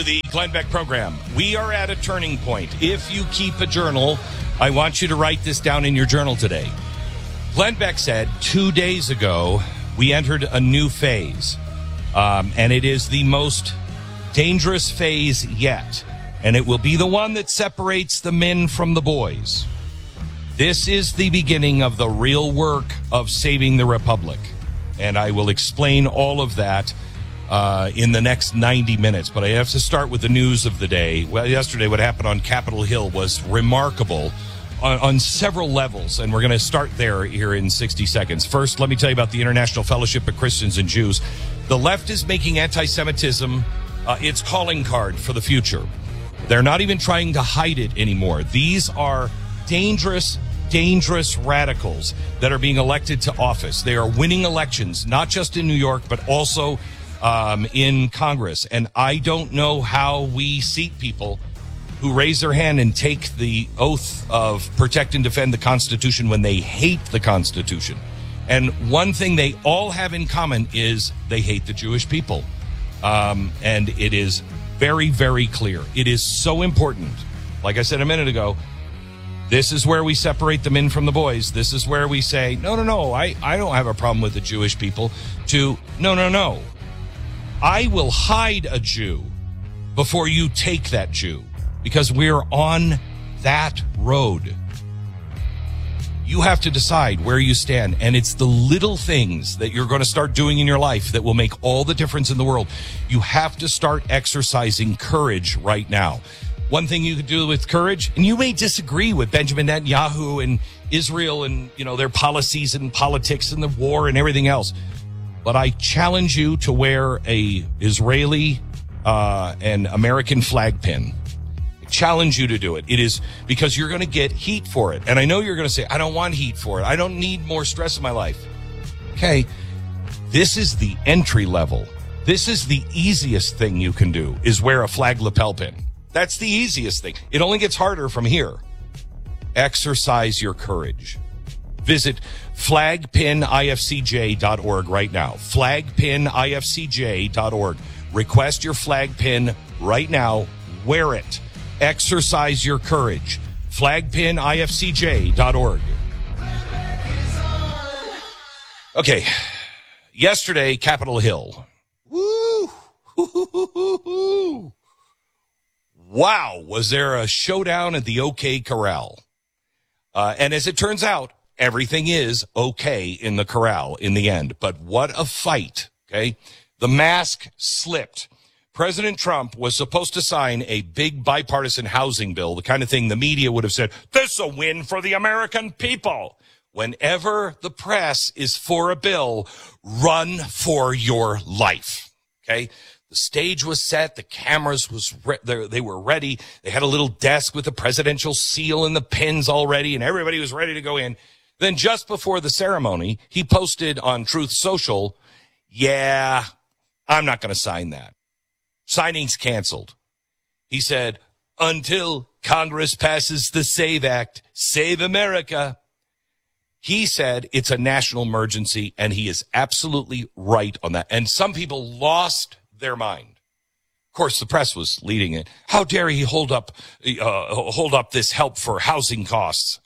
the Glenn Beck program. We are at a turning point. If you keep a journal, I want you to write this down in your journal today. Glenn Beck said 2 days ago, we entered a new phase. And it is the most dangerous phase yet. And it will be the one that separates the men from the boys. This is the beginning of the real work of saving the republic. And I will explain all of that in the next 90 minutes. But I have to start with the news of the day. Well, yesterday, what happened on Capitol Hill was remarkable on several levels. And we're going to start there here in 60 seconds. First, let me tell you about the International Fellowship of Christians and Jews. The left is making anti-Semitism its calling card for the future. They're not even trying to hide it anymore. These are dangerous radicals that are being elected to office. They are winning elections, not just in New York, but also in Congress. And I don't know how we seat people who raise their hand and take the oath of protect and defend the Constitution when they hate the Constitution. And one thing they all have in common is they hate the Jewish people. And it is very, very clear. It is so important. Like I said a minute ago, this is where we separate the men from the boys. This is where we say, no, I don't have a problem with the Jewish people, to no. I will hide a Jew before you take that Jew, because we're on that road. You have to decide where you stand, and it's the little things that you're going to start doing in your life that will make all the difference in the world. You have to start exercising courage right now. One thing you could do with courage, and you may disagree with Benjamin Netanyahu and Israel and, their policies and politics and the war and everything else, but I challenge you to wear a Israeli and American flag pin. Challenge you to do it. It is because you're going to get heat for it. And I know you're going to say, I don't want heat for it. I don't need more stress in my life. Okay. This is the entry level. This is the easiest thing you can do, is wear a flag lapel pin. That's the easiest thing. It only gets harder from here. Exercise your courage. Visit flagpinifcj.org right now. Flagpinifcj.org. Request your flag pin right now. Wear it. Exercise your courage. Flagpinifcj.org. Okay. Yesterday, Capitol Hill. Woo! Wow. Was there a showdown at the OK Corral? And as it turns out, everything is okay in the corral in the end. But what a fight. Okay. The mask slipped. President Trump was supposed to sign a big bipartisan housing bill, the kind of thing the media would have said, this is a win for the American people. Whenever the press is for a bill, run for your life. Okay? The stage was set. The cameras they were ready. They had a little desk with the presidential seal and the pins already, and everybody was ready to go in. Then just before the ceremony, he posted on Truth Social, yeah, I'm not going to sign that. Signing's canceled. He said, until Congress passes the SAVE Act, Save America. He said it's a national emergency, and he is absolutely right on that. And some people lost their mind. Of course, the press was leading it. How dare he hold up this help for housing costs?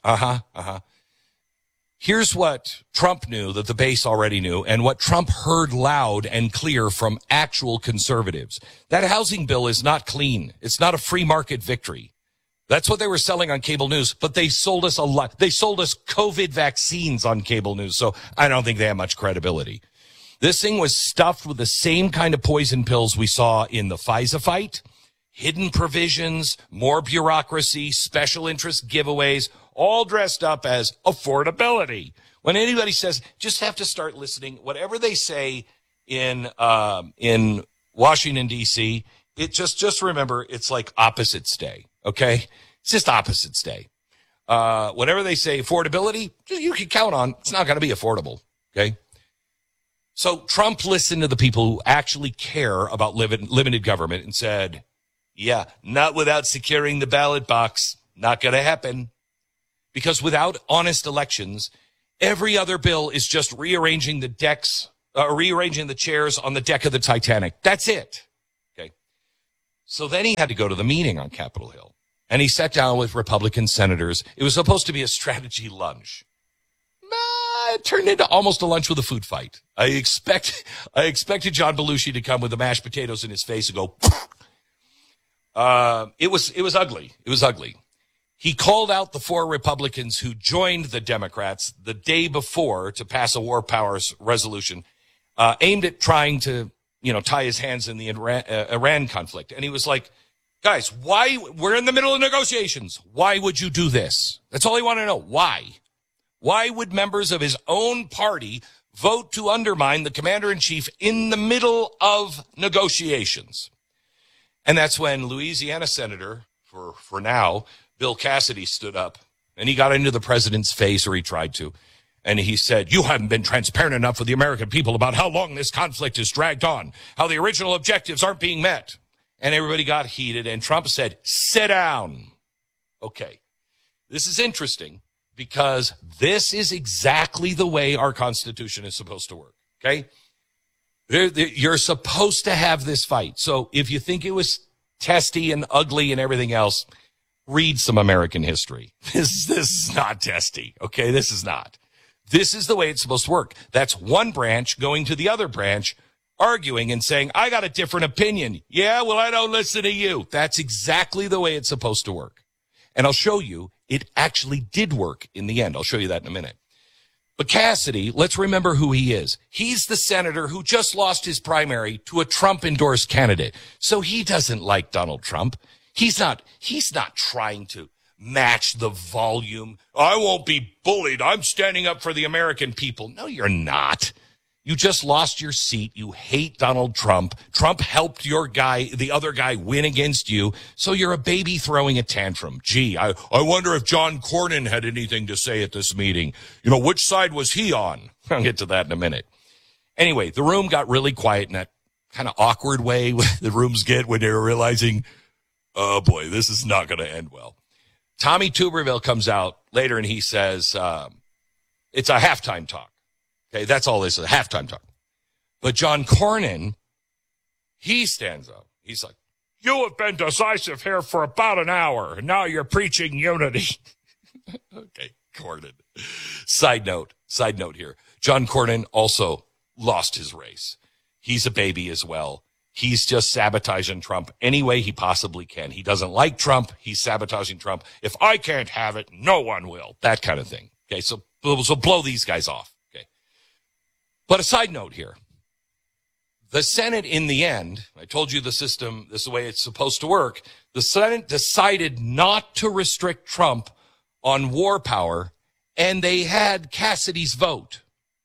Here's what Trump knew that the base already knew, and what Trump heard loud and clear from actual conservatives. That housing bill is not clean. It's not a free market victory. That's what they were selling on cable news, but they sold us a lot. They sold us COVID vaccines on cable news, so I don't think they have much credibility. This thing was stuffed with the same kind of poison pills we saw in the FISA fight, hidden provisions, more bureaucracy, special interest giveaways, all dressed up as affordability. When anybody says, just have to start listening, whatever they say in Washington, D.C., it just remember, it's like opposites day, okay? It's just opposites day. Whenever they say affordability, you can count on it's not going to be affordable, okay? So Trump listened to the people who actually care about limited government and said, yeah, not without securing the ballot box. Not going to happen. Because without honest elections, every other bill is just rearranging the chairs on the deck of the Titanic. That's it. Okay. So then he had to go to the meeting on Capitol Hill. And he sat down with Republican senators. It was supposed to be a strategy lunch. It turned into almost a lunch with a food fight. I expected John Belushi to come with the mashed potatoes in his face and go, it was ugly. It was ugly. He called out the 4 Republicans who joined the Democrats the day before to pass a war powers resolution, aimed at trying to, tie his hands in the Iran conflict. And he was like, guys, why? We're in the middle of negotiations. Why would you do this? That's all he wanted to know. Why? Why would members of his own party vote to undermine the commander-in-chief in the middle of negotiations? And that's when Louisiana Senator, for now, Bill Cassidy, stood up, and he got into the president's face, or he tried to, and he said, you haven't been transparent enough with the American people about how long this conflict has dragged on, how the original objectives aren't being met. And everybody got heated, and Trump said, sit down. Okay, this is interesting, because this is exactly the way our Constitution is supposed to work, okay? You're supposed to have this fight. So if you think it was testy and ugly and everything else, read some American history. This is not testy, okay? This is not. This is the way it's supposed to work. That's one branch going to the other branch, arguing and saying, I got a different opinion. Yeah, well, I don't listen to you. That's exactly the way it's supposed to work. And I'll show you it actually did work in the end. I'll show you that in a minute. But Cassidy, let's remember who he is. He's the senator who just lost his primary to a Trump-endorsed candidate. So he doesn't like Donald Trump. He's not trying to match the volume. I won't be bullied. I'm standing up for the American people. No, you're not. You just lost your seat. You hate Donald Trump. Trump helped your guy, the other guy, win against you. So you're a baby throwing a tantrum. Gee, I wonder if John Cornyn had anything to say at this meeting. Which side was he on? I'll get to that in a minute. Anyway, the room got really quiet in that kind of awkward way the rooms get when they're realizing, oh boy, this is not going to end well. Tommy Tuberville comes out later and he says, it's a halftime talk. Okay, that's all this is, a halftime talk. But John Cornyn, he stands up. He's like, you have been decisive here for about an hour, and now you're preaching unity. Okay, Cornyn. Side note here. John Cornyn also lost his race. He's a baby as well. He's just sabotaging Trump any way he possibly can. He doesn't like Trump. He's sabotaging Trump. If I can't have it, no one will. That kind of thing. Okay, so blow these guys off. But a side note here, the Senate in the end, I told you the system, this is the way it's supposed to work. The Senate decided not to restrict Trump on war power, and they had Cassidy's vote.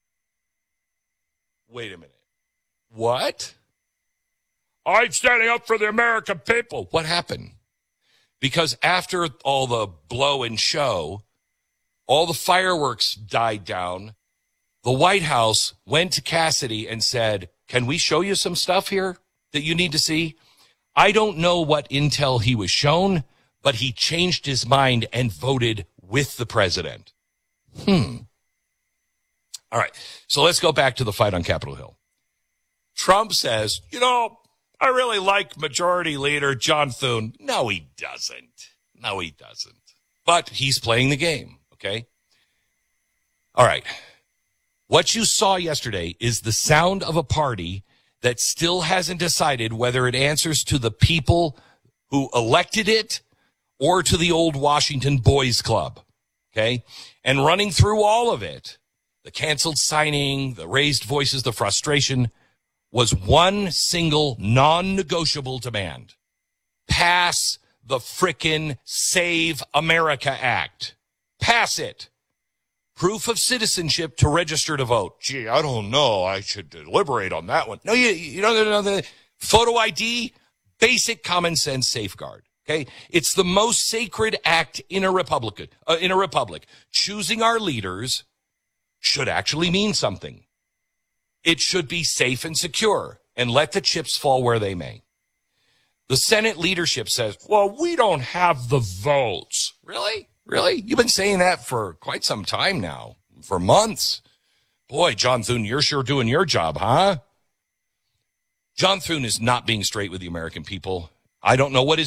Wait a minute. What? I'm standing up for the American people. What happened? Because after all the blow and show, all the fireworks died down, the White House went to Cassidy and said, can we show you some stuff here that you need to see? I don't know what intel he was shown, but he changed his mind and voted with the president. All right, so let's go back to the fight on Capitol Hill. Trump says, I really like Majority Leader John Thune. No, he doesn't. But he's playing the game, okay? All right. What you saw yesterday is the sound of a party that still hasn't decided whether it answers to the people who elected it or to the old Washington Boys Club, okay? And running through all of it, the canceled signing, the raised voices, the frustration, was one single non-negotiable demand. Pass the frickin' Save America Act. Pass it. Proof of citizenship to register to vote. Gee, I don't know. I should deliberate on that one. No, you don't know the photo ID, basic common sense safeguard. Okay, it's the most sacred act in a republic. Choosing our leaders should actually mean something. It should be safe and secure, and let the chips fall where they may. The Senate leadership says, well, we don't have the votes. Really? You've been saying that for quite some time now, for months. Boy, John Thune, you're sure doing your job, huh? John Thune is not being straight with the American people. I don't know what his